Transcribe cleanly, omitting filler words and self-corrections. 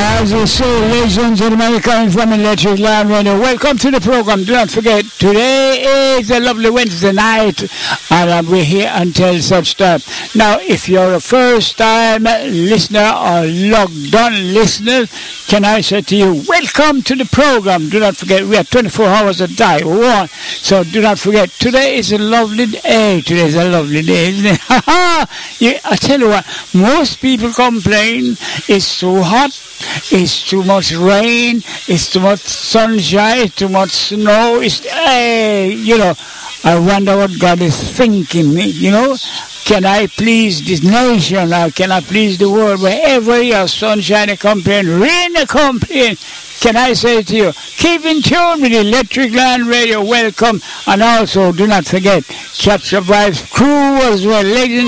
As you say, ladies and gentlemen, coming from Electric Land Radio, welcome to the program. Do not forget, today is a lovely Wednesday night, and we're here until such time. Now, if you're a first-time listener or logged-on listener, can I say to you, welcome to the program. Do not forget, we have 24 hours a day. So do not forget, today is a lovely day. Today is a lovely day, isn't it? I tell you what, most people complain it's too hot, it's too much rain, it's too much sunshine, it's too much snow. I wonder what God is thinking, Can I please this nation, or can I please the world? Wherever you have sunshine, a complaint, rain, a complaint. Can I say to you, keep in tune with Electric Land Radio. Welcome. And also, do not forget, Capture Vibes crew as well. Ladies and